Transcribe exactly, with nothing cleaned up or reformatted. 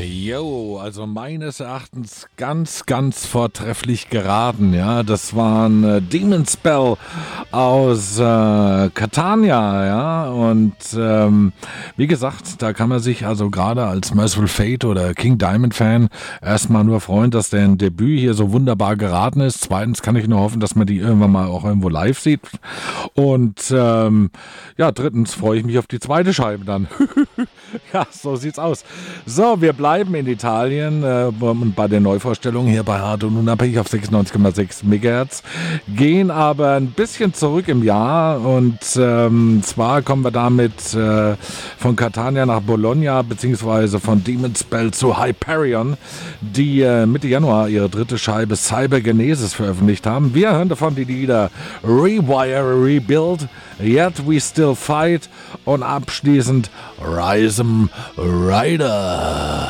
Jo, also meines Erachtens ganz, ganz vortrefflich geraten, ja. Das waren äh, Demon Spell aus äh, Catania, ja. Und ähm, wie gesagt, da kann man sich also gerade als Merciful Fate oder King Diamond Fan erstmal nur freuen, dass deren Debüt hier so wunderbar geraten ist. Zweitens kann ich nur hoffen, dass man die irgendwann mal auch irgendwo live sieht. Und ähm, ja, drittens freue ich mich auf die zweite Scheibe dann. Ja, so sieht's aus. So, wir bleiben in Italien äh, bei der Neuvorstellung hier bei Hart und Unabhängig auf sechsundneunzig Komma sechs Megahertz, gehen aber ein bisschen zurück im Jahr und ähm, zwar kommen wir damit äh, von Catania nach Bologna beziehungsweise von Demon Spell zu Hyperion, die äh, Mitte Januar ihre dritte Scheibe Cybergenesis veröffentlicht haben. Wir hören davon die Lieder Rewire, Rebuild, Yet We Still Fight und abschließend Rhythm Rider.